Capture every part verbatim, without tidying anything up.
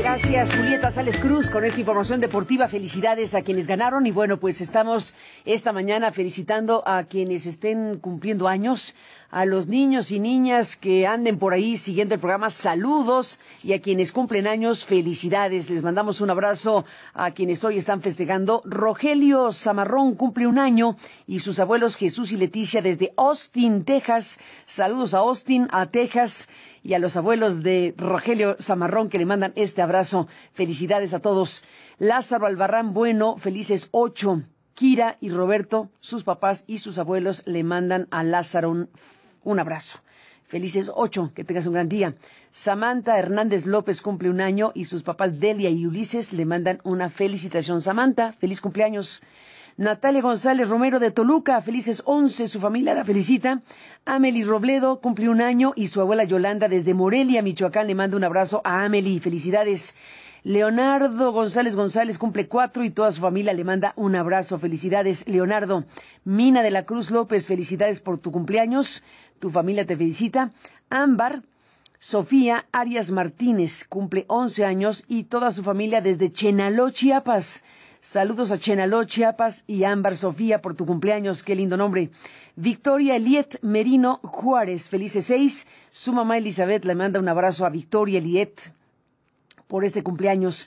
Gracias, Julieta Sales Cruz, con esta información deportiva. Felicidades a quienes ganaron. Y bueno, pues estamos esta mañana felicitando a quienes estén cumpliendo años, a los niños y niñas que anden por ahí siguiendo el programa. Saludos, y a quienes cumplen años, felicidades. Les mandamos un abrazo a quienes hoy están festejando. Rogelio Zamarrón cumple un año, y sus abuelos Jesús y Leticia desde Austin, Texas. Saludos a Austin, a Texas, y a los abuelos de Rogelio Zamarrón, que le mandan este abrazo. Felicidades a todos. Lázaro Albarrán Bueno, felices ocho. Kira y Roberto, sus papás y sus abuelos, le mandan a Lázaro un, un abrazo. Felices ocho, que tengas un gran día. Samantha Hernández López cumple un año, y sus papás Delia y Ulises le mandan una felicitación. Samantha, feliz cumpleaños. Natalia González Romero de Toluca, felices once, su familia la felicita. Amely Robledo cumple un año, y su abuela Yolanda desde Morelia, Michoacán, le manda un abrazo a Amely. Felicidades. Leonardo González González cumple cuatro, y toda su familia le manda un abrazo. Felicidades, Leonardo. Mina de la Cruz López, felicidades por tu cumpleaños. Tu familia te felicita. Ámbar Sofía Arias Martínez cumple once años, y toda su familia desde Chenaló, Chiapas. Saludos a Chenaló, Chiapas, y Ámbar Sofía por tu cumpleaños. Qué lindo nombre. Victoria Eliet Merino Juárez, felices seis. Su mamá Elizabeth le manda un abrazo a Victoria Eliet por este cumpleaños.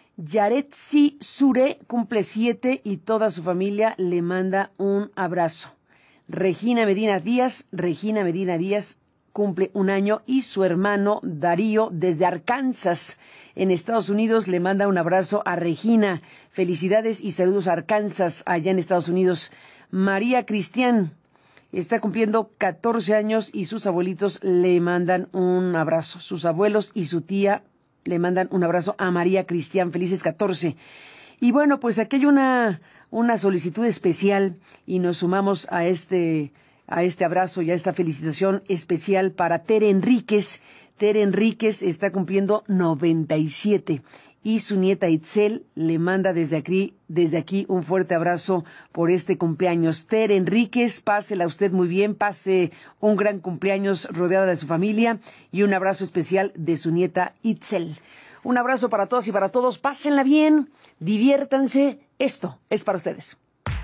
Yaretsi Sure cumple siete, y toda su familia le manda un abrazo. Regina Medina Díaz, Regina Medina Díaz cumple un año, y su hermano Darío desde Arkansas, en Estados Unidos, le manda un abrazo a Regina. Felicidades y saludos a Arkansas, allá en Estados Unidos. María Cristian está cumpliendo catorce años, y sus abuelitos le mandan un abrazo. Sus abuelos y su tía le mandan un abrazo a María Cristian. Felices catorce. Y bueno, pues aquí hay una, una solicitud especial, y nos sumamos a este... a este abrazo y a esta felicitación especial para Tere Enríquez. Tere Enríquez está cumpliendo noventa y siete, y su nieta Itzel le manda desde aquí, desde aquí un fuerte abrazo por este cumpleaños. Tere Enríquez, pásela usted muy bien, pase un gran cumpleaños rodeada de su familia, y un abrazo especial de su nieta Itzel. Un abrazo para todas y para todos, pásenla bien, diviértanse, esto es para ustedes.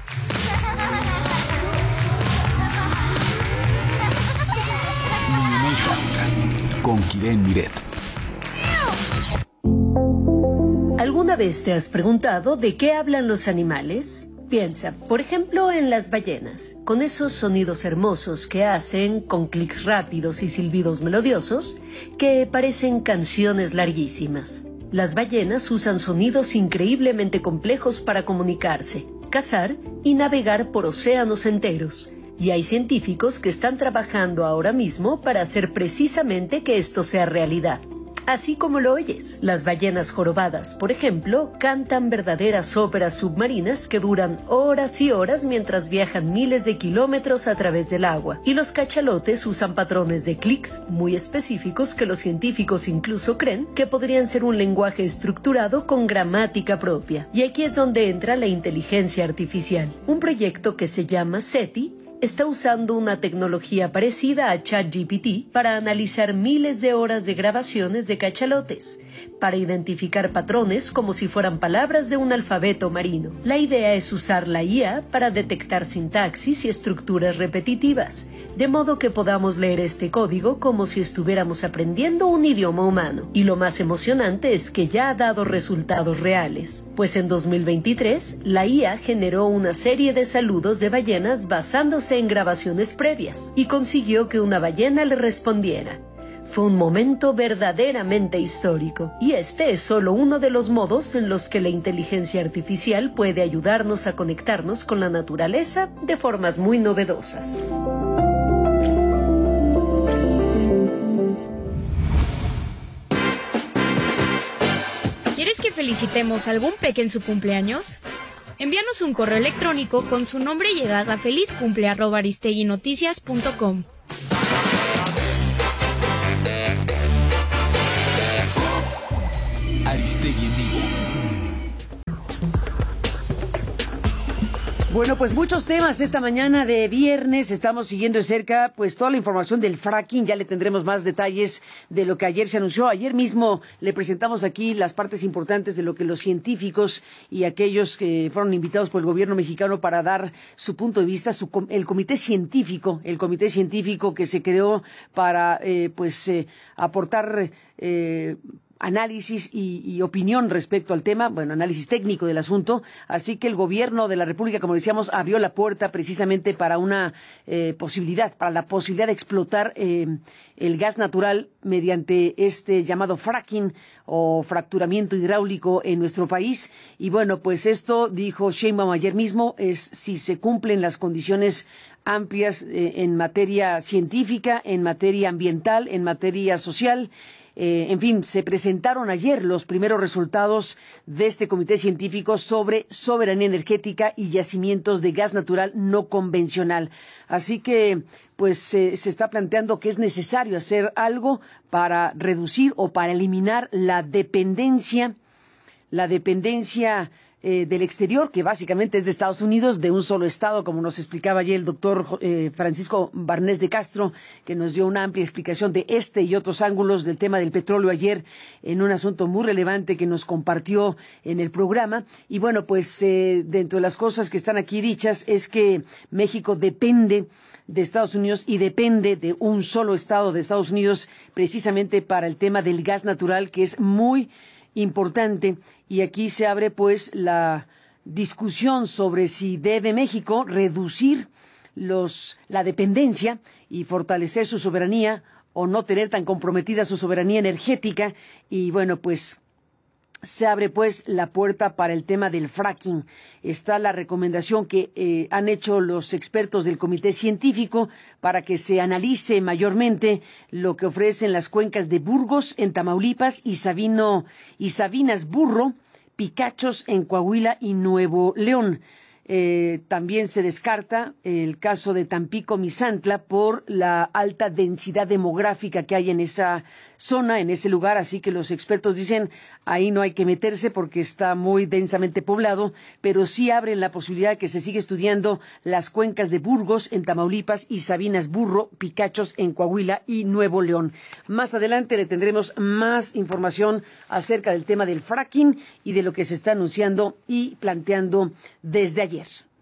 Con Kiren Miret. ¿Alguna vez te has preguntado de qué hablan los animales? Piensa, por ejemplo, en las ballenas, con esos sonidos hermosos que hacen, con clics rápidos y silbidos melodiosos, que parecen canciones larguísimas. Las ballenas usan sonidos increíblemente complejos para comunicarse, cazar y navegar por océanos enteros. Y hay científicos que están trabajando ahora mismo para hacer precisamente que esto sea realidad. Así como lo oyes, las ballenas jorobadas, por ejemplo, cantan verdaderas óperas submarinas que duran horas y horas mientras viajan miles de kilómetros a través del agua. Y los cachalotes usan patrones de clics muy específicos que los científicos incluso creen que podrían ser un lenguaje estructurado con gramática propia. Y aquí es donde entra la inteligencia artificial. Un proyecto que se llama SETI está usando una tecnología parecida a ChatGPT para analizar miles de horas de grabaciones de cachalotes, para identificar patrones como si fueran palabras de un alfabeto marino. La idea es usar la I A para detectar sintaxis y estructuras repetitivas, de modo que podamos leer este código como si estuviéramos aprendiendo un idioma humano. Y lo más emocionante es que ya ha dado resultados reales, pues en dos mil veintitrés la I A generó una serie de saludos de ballenas basándose en grabaciones previas y consiguió que una ballena le respondiera. Fue un momento verdaderamente histórico, y este es solo uno de los modos en los que la inteligencia artificial puede ayudarnos a conectarnos con la naturaleza de formas muy novedosas. ¿Quieres que felicitemos a algún peque en su cumpleaños? Envíanos un correo electrónico con su nombre y edad a felizcumple arroba aristeguinoticias punto com. Aristegui en vivo. Bueno, pues muchos temas esta mañana de viernes. Estamos siguiendo de cerca pues toda la información del fracking. Ya le tendremos más detalles de lo que ayer se anunció. Ayer mismo le presentamos aquí las partes importantes de lo que los científicos y aquellos que fueron invitados por el gobierno mexicano para dar su punto de vista, su, el comité científico, el comité científico que se creó para eh, pues eh, aportar eh, análisis y, y opinión respecto al tema, bueno, análisis técnico del asunto. Así que el gobierno de la República, como decíamos, abrió la puerta precisamente para una eh, posibilidad, para la posibilidad de explotar eh, el gas natural mediante este llamado fracking o fracturamiento hidráulico en nuestro país. Y bueno, pues esto, dijo Sheinbaum ayer mismo, es si se cumplen las condiciones amplias eh, en materia científica, en materia ambiental, en materia social. Eh, en fin, se presentaron ayer los primeros resultados de este comité científico sobre soberanía energética y yacimientos de gas natural no convencional. Así que, pues, eh, se está planteando que es necesario hacer algo para reducir o para eliminar la dependencia, la dependencia Eh, del exterior, que básicamente es de Estados Unidos, de un solo estado, como nos explicaba ayer el doctor eh, Francisco Barnés de Castro, que nos dio una amplia explicación de este y otros ángulos del tema del petróleo ayer, en un asunto muy relevante que nos compartió en el programa. Y bueno, pues eh, dentro de las cosas que están aquí dichas es que México depende de Estados Unidos y depende de un solo estado de Estados Unidos precisamente para el tema del gas natural, que es muy importante. Y aquí se abre pues la discusión sobre si debe México reducir los la dependencia y fortalecer su soberanía o no tener tan comprometida su soberanía energética. Y bueno, pues se abre pues la puerta para el tema del fracking. Está la recomendación que eh, han hecho los expertos del comité científico para que se analice mayormente lo que ofrecen las cuencas de Burgos en Tamaulipas y Sabino y Sabinas Burro, Picachos en Coahuila y Nuevo León. Eh, también se descarta el caso de Tampico, Misantla, por la alta densidad demográfica que hay en esa zona, en ese lugar. Así que los expertos dicen, ahí no hay que meterse porque está muy densamente poblado, pero sí abren la posibilidad de que se siga estudiando las cuencas de Burgos en Tamaulipas y Sabinas Burro, Picachos en Coahuila y Nuevo León. Más adelante le tendremos más información acerca del tema del fracking y de lo que se está anunciando y planteando desde ayer.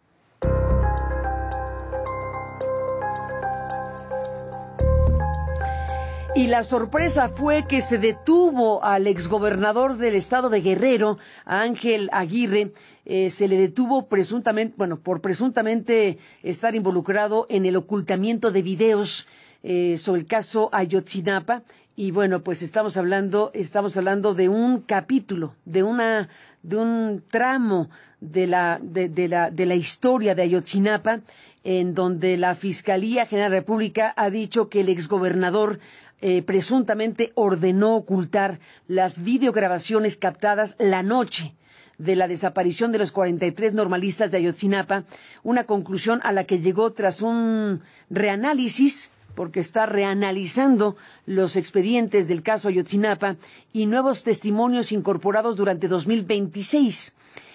Y la sorpresa fue que se detuvo al exgobernador del estado de Guerrero, a Ángel Aguirre. Eh, se le detuvo presuntamente, bueno, por presuntamente estar involucrado en el ocultamiento de videos eh, sobre el caso Ayotzinapa. Y bueno, pues estamos hablando, estamos hablando de un capítulo, de una, de un tramo de la, de, de la, de la historia de Ayotzinapa, en donde la Fiscalía General de la República ha dicho que el exgobernador eh, presuntamente ordenó ocultar las videograbaciones captadas la noche de la desaparición de los cuarenta y tres normalistas de Ayotzinapa, una conclusión a la que llegó tras un reanálisis, porque está reanalizando los expedientes del caso Ayotzinapa y nuevos testimonios incorporados durante dos mil veintiséis.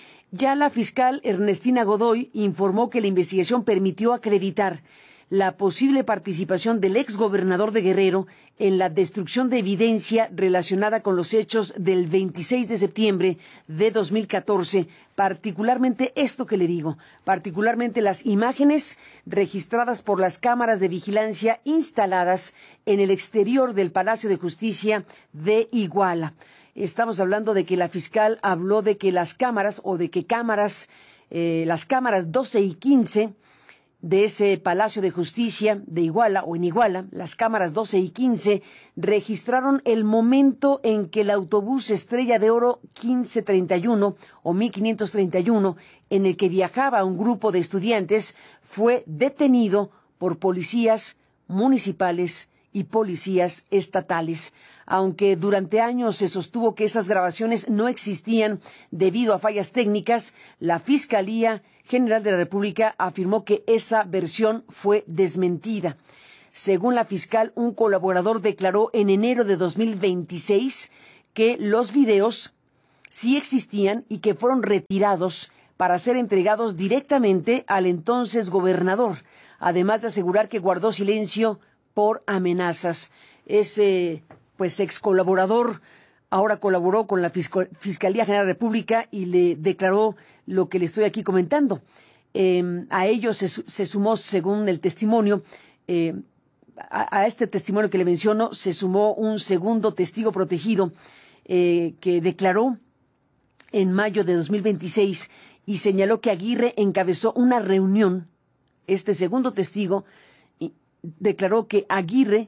Ya la fiscal Ernestina Godoy informó que la investigación permitió acreditar la posible participación del exgobernador de Guerrero en la destrucción de evidencia relacionada con los hechos del veintiséis de septiembre de dos mil catorce, particularmente esto que le digo, particularmente las imágenes registradas por las cámaras de vigilancia instaladas en el exterior del Palacio de Justicia de Iguala. Estamos hablando de que la fiscal habló de que las cámaras o de que cámaras, eh, las cámaras doce y quince de ese Palacio de Justicia de Iguala o en Iguala, las cámaras doce y quince registraron el momento en que el autobús Estrella de Oro quince treinta y uno o mil quinientos treinta y uno, en el que viajaba un grupo de estudiantes, fue detenido por policías municipales y policías estatales. Aunque durante años se sostuvo que esas grabaciones no existían debido a fallas técnicas, la Fiscalía General de la República afirmó que esa versión fue desmentida. Según la fiscal, un colaborador declaró en enero de dos mil veintiséis que los videos sí existían y que fueron retirados para ser entregados directamente al entonces gobernador, además de asegurar que guardó silencio por amenazas. Ese, pues, ex colaborador ahora colaboró con la Fisco- Fiscalía General de la República y le declaró lo que le estoy aquí comentando. Eh, a ello se, se sumó, según el testimonio, eh, a, a este testimonio que le menciono, se sumó un segundo testigo protegido eh, que declaró en mayo de dos mil veintiséis y señaló que Aguirre encabezó una reunión. Este segundo testigo declaró que Aguirre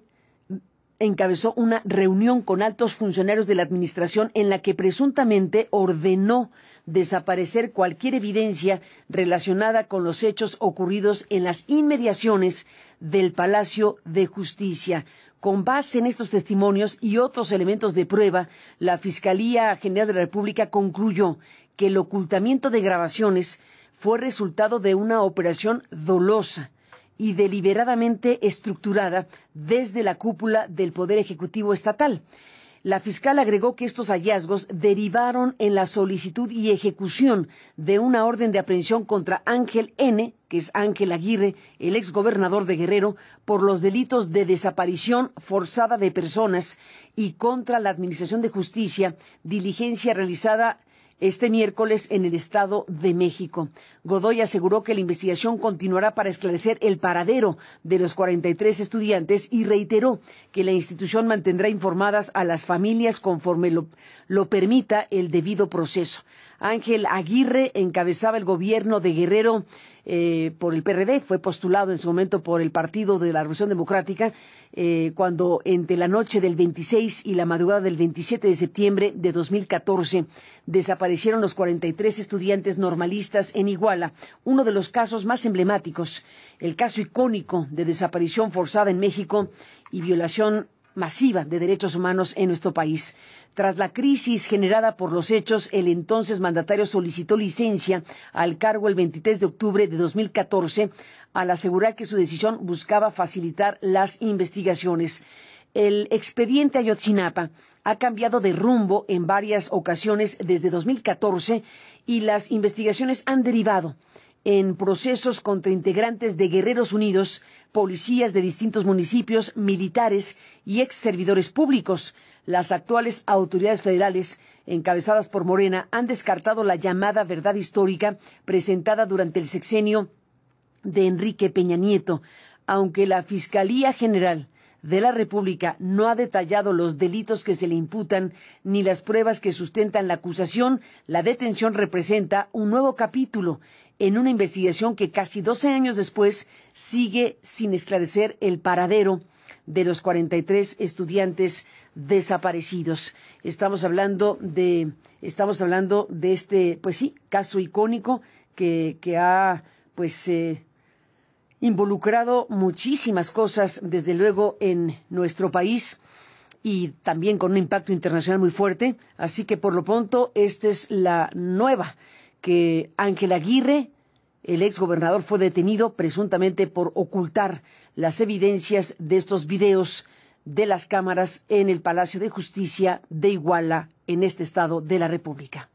encabezó una reunión con altos funcionarios de la administración en la que presuntamente ordenó desaparecer cualquier evidencia relacionada con los hechos ocurridos en las inmediaciones del Palacio de Justicia. Con base en estos testimonios y otros elementos de prueba, la Fiscalía General de la República concluyó que el ocultamiento de grabaciones fue resultado de una operación dolosa y deliberadamente estructurada desde la cúpula del Poder Ejecutivo Estatal. La fiscal agregó que estos hallazgos derivaron en la solicitud y ejecución de una orden de aprehensión contra Ángel N., que es Ángel Aguirre, el exgobernador de Guerrero, por los delitos de desaparición forzada de personas y contra la Administración de Justicia, diligencia realizada este miércoles en el Estado de México. Godoy aseguró que la investigación continuará para esclarecer el paradero de los cuarenta y tres estudiantes y reiteró que la institución mantendrá informadas a las familias conforme lo, lo permita el debido proceso. Ángel Aguirre encabezaba el gobierno de Guerrero eh, por el P R D, fue postulado en su momento por el Partido de la Revolución Democrática, eh, cuando entre la noche del veintiséis y la madrugada del veintisiete de septiembre de dos mil catorce desaparecieron los cuarenta y tres estudiantes normalistas en Iguala, uno de los casos más emblemáticos, el caso icónico de desaparición forzada en México y violación masiva de derechos humanos en nuestro país. Tras la crisis generada por los hechos, el entonces mandatario solicitó licencia al cargo el veintitrés de octubre de dos mil catorce, al asegurar que su decisión buscaba facilitar las investigaciones. El expediente Ayotzinapa ha cambiado de rumbo en varias ocasiones desde dos mil catorce y las investigaciones han derivado en procesos contra integrantes de Guerreros Unidos, policías de distintos municipios, militares y ex servidores públicos. Las actuales autoridades federales, encabezadas por Morena, han descartado la llamada verdad histórica presentada durante el sexenio de Enrique Peña Nieto, aunque la Fiscalía General de la República no ha detallado los delitos que se le imputan ni las pruebas que sustentan la acusación. La detención representa un nuevo capítulo en una investigación que casi doce años después sigue sin esclarecer el paradero de los cuarenta y tres estudiantes desaparecidos. Estamos hablando de, estamos hablando de este, pues sí, caso icónico que, que ha, pues, eh, involucrado muchísimas cosas, desde luego, en nuestro país y también con un impacto internacional muy fuerte. Así que, por lo pronto, esta es la nueva, que Ángel Aguirre, el exgobernador, fue detenido presuntamente por ocultar las evidencias de estos videos de las cámaras en el Palacio de Justicia de Iguala, en este estado de la República.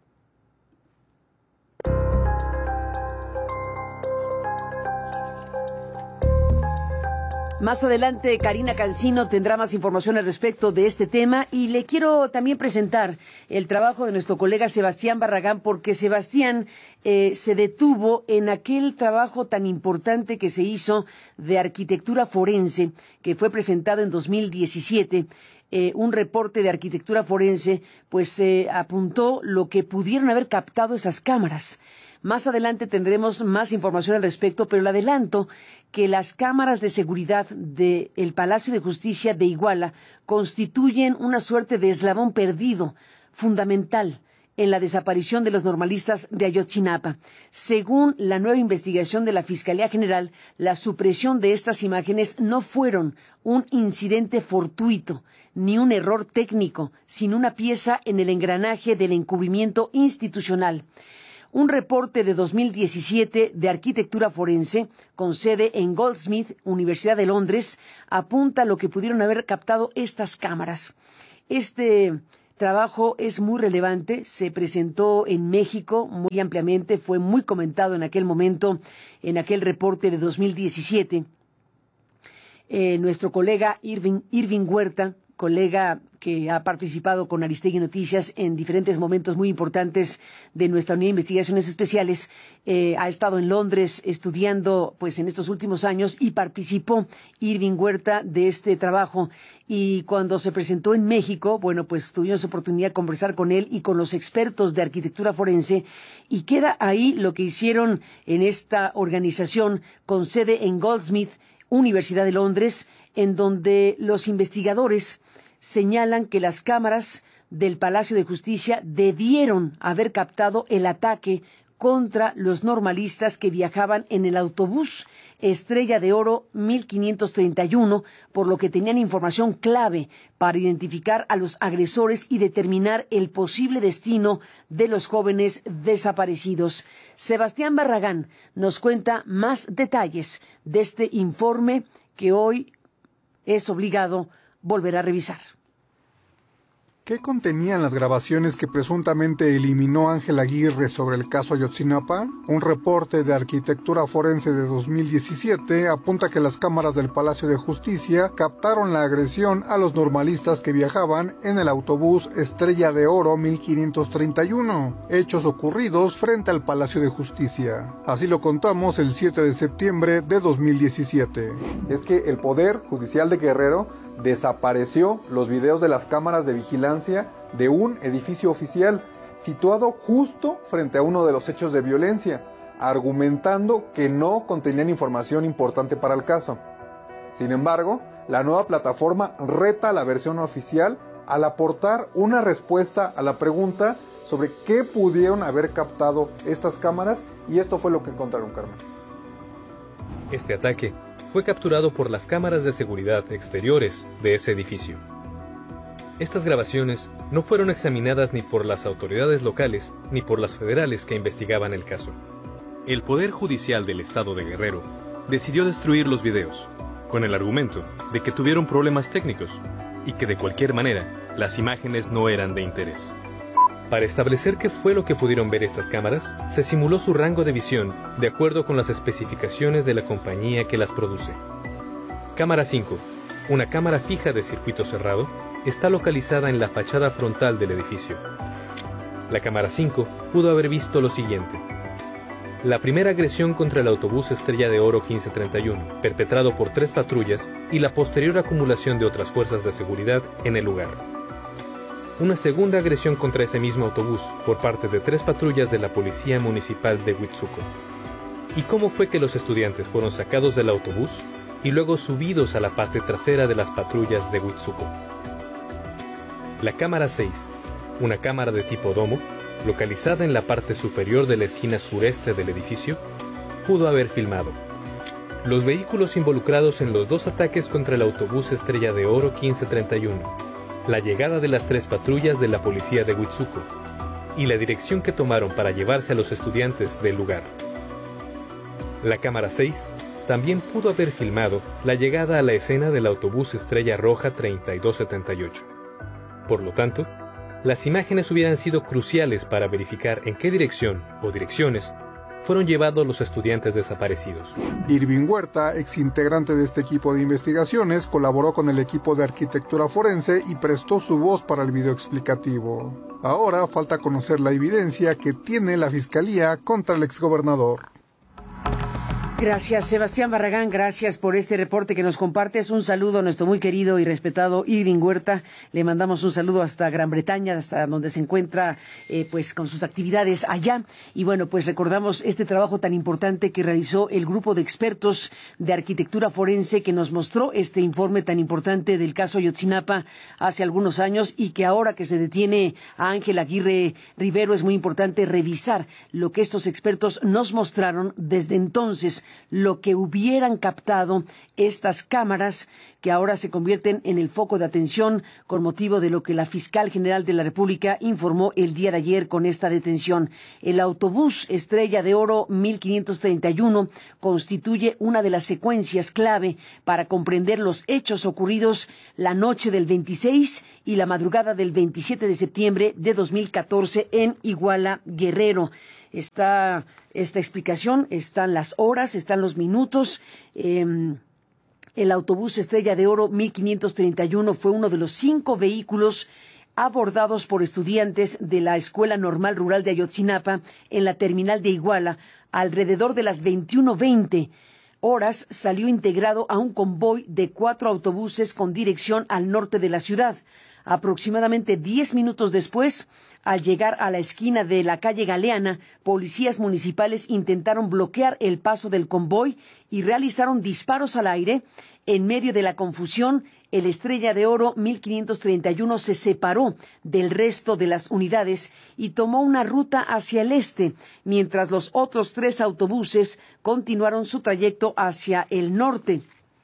Más adelante, Karina Cancino tendrá más información al respecto de este tema y le quiero también presentar el trabajo de nuestro colega Sebastián Barragán, porque Sebastián eh, se detuvo en aquel trabajo tan importante que se hizo de arquitectura forense, que fue presentado en dos mil diecisiete. Eh, un reporte de arquitectura forense, pues eh, apuntó lo que pudieron haber captado esas cámaras. Más adelante tendremos más información al respecto, pero le adelanto que las cámaras de seguridad del Palacio de Justicia de Iguala constituyen una suerte de eslabón perdido, fundamental, en la desaparición de los normalistas de Ayotzinapa. Según la nueva investigación de la Fiscalía General, la supresión de estas imágenes no fueron un incidente fortuito, ni un error técnico, sino una pieza en el engranaje del encubrimiento institucional. Un reporte de dos mil diecisiete de arquitectura forense, con sede en Goldsmith, Universidad de Londres, apunta a lo que pudieron haber captado estas cámaras. Este trabajo es muy relevante, se presentó en México muy ampliamente, fue muy comentado en aquel momento, en aquel reporte de dos mil diecisiete. Eh, nuestro colega Irving, Irving Huerta, colega que ha participado con Aristegui Noticias en diferentes momentos muy importantes de nuestra unidad de investigaciones especiales, eh, ha estado en Londres estudiando pues en estos últimos años y participó Irving Huerta de este trabajo. Y cuando se presentó en México, bueno, pues tuvimos oportunidad de conversar con él y con los expertos de arquitectura forense, y queda ahí lo que hicieron en esta organización con sede en Goldsmith, Universidad de Londres, en donde los investigadores señalan que las cámaras del Palacio de Justicia debieron haber captado el ataque contra los normalistas que viajaban en el autobús Estrella de Oro mil quinientos treinta y uno, por lo que tenían información clave para identificar a los agresores y determinar el posible destino de los jóvenes desaparecidos. Sebastián Barragán nos cuenta más detalles de este informe que hoy es obligado volver a revisar. ¿Qué contenían las grabaciones que presuntamente eliminó Ángel Aguirre sobre el caso Ayotzinapa? Un reporte de arquitectura forense de dos mil diecisiete apunta que las cámaras del Palacio de Justicia captaron la agresión a los normalistas que viajaban en el autobús Estrella de Oro mil quinientos treinta y uno, hechos ocurridos frente al Palacio de Justicia. Así lo contamos el siete de septiembre de dos mil diecisiete. Es que el Poder Judicial de Guerrero desapareció los videos de las cámaras de vigilancia de un edificio oficial situado justo frente a uno de los hechos de violencia, argumentando que no contenían información importante para el caso. Sin embargo, la nueva plataforma reta a la versión oficial al aportar una respuesta a la pregunta sobre qué pudieron haber captado estas cámaras, y esto fue lo que encontraron, Carmen. Este ataque fue capturado por las cámaras de seguridad exteriores de ese edificio. Estas grabaciones no fueron examinadas ni por las autoridades locales ni por las federales que investigaban el caso. El Poder Judicial del Estado de Guerrero decidió destruir los videos, con el argumento de que tuvieron problemas técnicos y que de cualquier manera las imágenes no eran de interés. Para establecer qué fue lo que pudieron ver estas cámaras, se simuló su rango de visión de acuerdo con las especificaciones de la compañía que las produce. Cámara cinco, una cámara fija de circuito cerrado, está localizada en la fachada frontal del edificio. La cámara cinco pudo haber visto lo siguiente: la primera agresión contra el autobús Estrella de Oro quince treinta y uno, perpetrado por tres patrullas, y la posterior acumulación de otras fuerzas de seguridad en el lugar. Una segunda agresión contra ese mismo autobús por parte de tres patrullas de la Policía Municipal de Huitzuco. ¿Y cómo fue que los estudiantes fueron sacados del autobús y luego subidos a la parte trasera de las patrullas de Huitzuco? La cámara seis, una cámara de tipo domo, localizada en la parte superior de la esquina sureste del edificio, pudo haber filmado los vehículos involucrados en los dos ataques contra el autobús Estrella de Oro quince treinta y uno, la llegada de las tres patrullas de la policía de Huitzuco y la dirección que tomaron para llevarse a los estudiantes del lugar. La cámara seis también pudo haber filmado la llegada a la escena del autobús Estrella Roja treinta y dos setenta y ocho. Por lo tanto, las imágenes hubieran sido cruciales para verificar en qué dirección o direcciones fueron llevados los estudiantes desaparecidos. Irving Huerta, exintegrante de este equipo de investigaciones, colaboró con el equipo de arquitectura forense y prestó su voz para el video explicativo. Ahora falta conocer la evidencia que tiene la Fiscalía contra el exgobernador. Gracias, Sebastián Barragán, gracias por este reporte que nos compartes. Un saludo a nuestro muy querido y respetado Irving Huerta. Le mandamos un saludo hasta Gran Bretaña, hasta donde se encuentra eh, pues con sus actividades allá. Y bueno, pues recordamos este trabajo tan importante que realizó el grupo de expertos de arquitectura forense que nos mostró este informe tan importante del caso Ayotzinapa hace algunos años, y que ahora que se detiene a Ángel Aguirre Rivero es muy importante revisar lo que estos expertos nos mostraron desde entonces lo que hubieran captado estas cámaras, que ahora se convierten en el foco de atención con motivo de lo que la fiscal general de la República informó el día de ayer con esta detención. El autobús Estrella de Oro mil quinientos treinta y uno constituye una de las secuencias clave para comprender los hechos ocurridos la noche del veintiséis y la madrugada del veintisiete de septiembre de dos mil catorce en Iguala, Guerrero. Está esta explicación, están las horas, están los minutos. Eh, el autobús Estrella de Oro mil quinientos treinta y uno fue uno de los cinco vehículos abordados por estudiantes de la Escuela Normal Rural de Ayotzinapa en la terminal de Iguala. Alrededor de las veintiuno veinte horas salió integrado a un convoy de cuatro autobuses con dirección al norte de la ciudad. Aproximadamente diez minutos después, al llegar a la esquina de la calle Galeana, policías municipales intentaron bloquear el paso del convoy y realizaron disparos al aire. En medio de la confusión, el Estrella de Oro mil quinientos treinta y uno se separó del resto de las unidades y tomó una ruta hacia el este, mientras los otros tres autobuses continuaron su trayecto hacia el norte.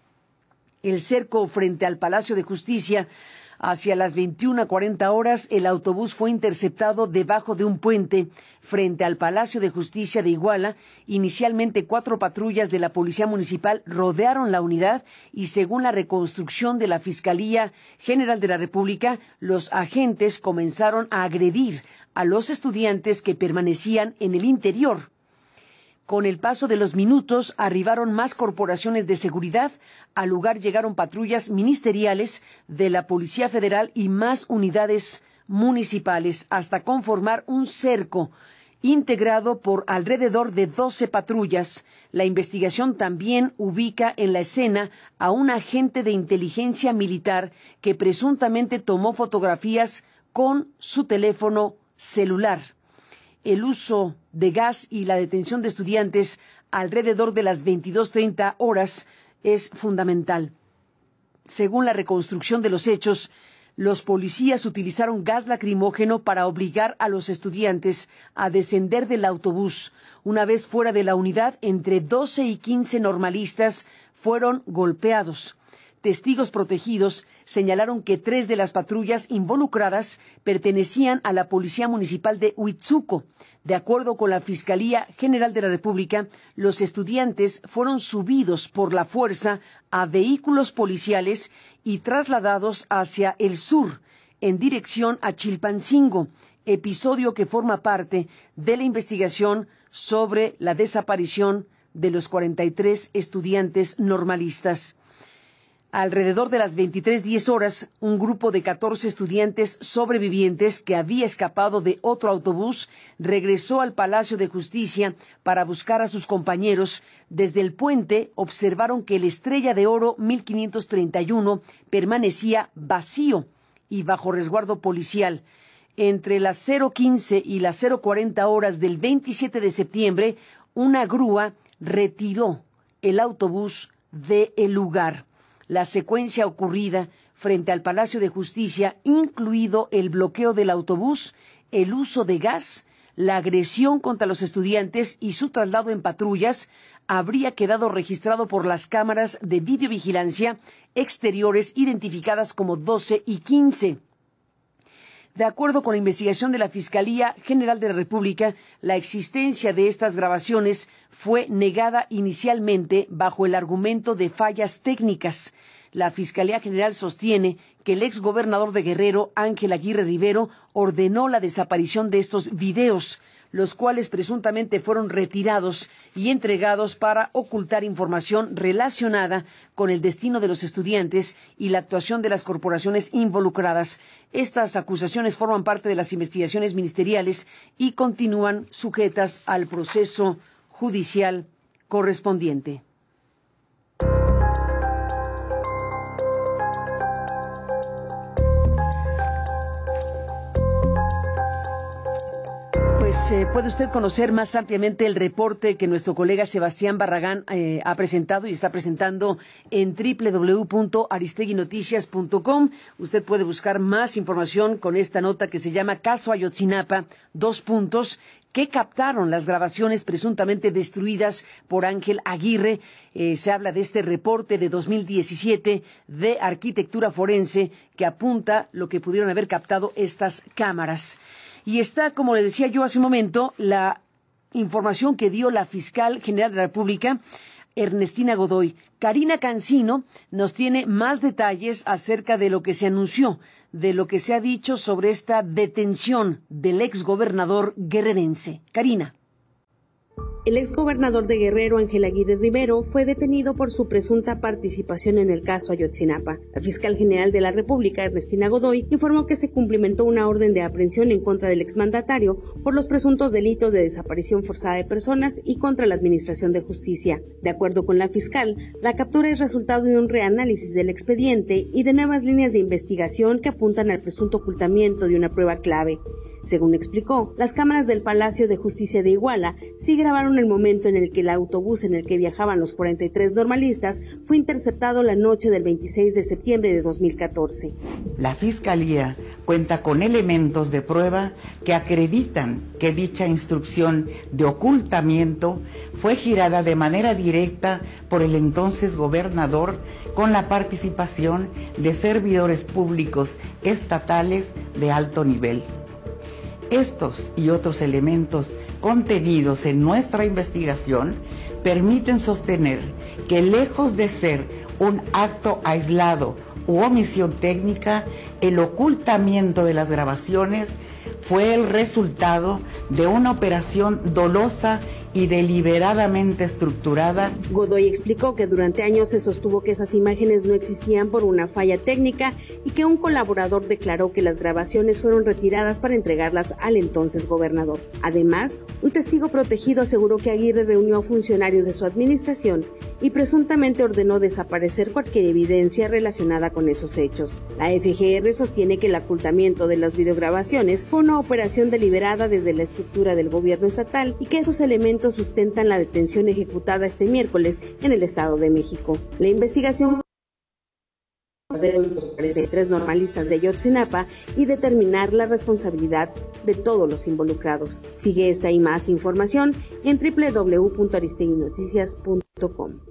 El cerco frente al Palacio de Justicia. Hacia las veintiuna cuarenta horas, el autobús fue interceptado debajo de un puente frente al Palacio de Justicia de Iguala. Inicialmente, cuatro patrullas de la Policía Municipal rodearon la unidad y, según la reconstrucción de la Fiscalía General de la República, los agentes comenzaron a agredir a los estudiantes que permanecían en el interior. Con el paso de los minutos, arribaron más corporaciones de seguridad. Al lugar llegaron patrullas ministeriales de la Policía Federal y más unidades municipales, hasta conformar un cerco integrado por alrededor de doce patrullas. La investigación también ubica en la escena a un agente de inteligencia militar que presuntamente tomó fotografías con su teléfono celular. El uso de gas y la detención de estudiantes alrededor de las veintidós treinta horas es fundamental. Según la reconstrucción de los hechos, los policías utilizaron gas lacrimógeno para obligar a los estudiantes a descender del autobús. Una vez fuera de la unidad, entre doce y quince normalistas fueron golpeados. Testigos protegidos señalaron que tres de las patrullas involucradas pertenecían a la Policía Municipal de Huitzuco. De acuerdo con la Fiscalía General de la República, los estudiantes fueron subidos por la fuerza a vehículos policiales y trasladados hacia el sur, en dirección a Chilpancingo, episodio que forma parte de la investigación sobre la desaparición de los cuarenta y tres estudiantes normalistas. Alrededor de las veintitrés diez horas, un grupo de catorce estudiantes sobrevivientes que había escapado de otro autobús regresó al Palacio de Justicia para buscar a sus compañeros. Desde el puente observaron que el Estrella de Oro mil quinientos treinta y uno permanecía vacío y bajo resguardo policial. Entre las cero quince y las cero cuarenta horas del veintisiete de septiembre, una grúa retiró el autobús del lugar. La secuencia ocurrida frente al Palacio de Justicia, incluido el bloqueo del autobús, el uso de gas, la agresión contra los estudiantes y su traslado en patrullas, habría quedado registrado por las cámaras de videovigilancia exteriores identificadas como doce y quince. De acuerdo con la investigación de la Fiscalía General de la República, la existencia de estas grabaciones fue negada inicialmente bajo el argumento de fallas técnicas. La Fiscalía General sostiene que el exgobernador de Guerrero, Ángel Aguirre Rivero, ordenó la desaparición de estos videos, los cuales presuntamente fueron retirados y entregados para ocultar información relacionada con el destino de los estudiantes y la actuación de las corporaciones involucradas. Estas acusaciones forman parte de las investigaciones ministeriales y continúan sujetas al proceso judicial correspondiente. Pues eh, puede usted conocer más ampliamente el reporte que nuestro colega Sebastián Barragán eh, ha presentado y está presentando en doble u doble u doble u punto aristegui noticias punto com. Usted puede buscar más información con esta nota que se llama Caso Ayotzinapa, dos puntos, ¿Qué captaron las grabaciones presuntamente destruidas por Ángel Aguirre? Eh, se habla de este reporte de dos mil diecisiete de Arquitectura Forense que apunta lo que pudieron haber captado estas cámaras. Y está, como le decía yo hace un momento, la información que dio la fiscal general de la República, Ernestina Godoy. Karina Cancino nos tiene más detalles acerca de lo que se anunció, de lo que se ha dicho sobre esta detención del exgobernador guerrerense. Karina. El exgobernador de Guerrero, Ángel Aguirre Rivero, fue detenido por su presunta participación en el caso Ayotzinapa. La fiscal general de la República, Ernestina Godoy, informó que se cumplimentó una orden de aprehensión en contra del exmandatario por los presuntos delitos de desaparición forzada de personas y contra la Administración de Justicia. De acuerdo con la fiscal, la captura es resultado de un reanálisis del expediente y de nuevas líneas de investigación que apuntan al presunto ocultamiento de una prueba clave. Según explicó, las cámaras del Palacio de Justicia de Iguala sí grabaron el momento en el que el autobús en el que viajaban los cuarenta y tres normalistas fue interceptado la noche del veintiséis de septiembre de dos mil catorce. La Fiscalía cuenta con elementos de prueba que acreditan que dicha instrucción de ocultamiento fue girada de manera directa por el entonces gobernador con la participación de servidores públicos estatales de alto nivel. Estos y otros elementos contenidos en nuestra investigación permiten sostener que, lejos de ser un acto aislado u omisión técnica, el ocultamiento de las grabaciones fue el resultado de una operación dolosa y deliberadamente estructurada. Godoy explicó que durante años se sostuvo que esas imágenes no existían por una falla técnica y que un colaborador declaró que las grabaciones fueron retiradas para entregarlas al entonces gobernador. Además, un testigo protegido aseguró que Aguirre reunió a funcionarios de su administración y presuntamente ordenó desaparecer cualquier evidencia relacionada con esos hechos. La F G R sostiene que el ocultamiento de las videograbaciones fue una operación deliberada desde la estructura del gobierno estatal y que esos elementos sustentan la detención ejecutada este miércoles en el Estado de México. La investigación de los cuarenta y tres normalistas de Ayotzinapa y determinar la responsabilidad de todos los involucrados. Sigue esta y más información en doble u doble u doble u punto aristegui noticias punto com.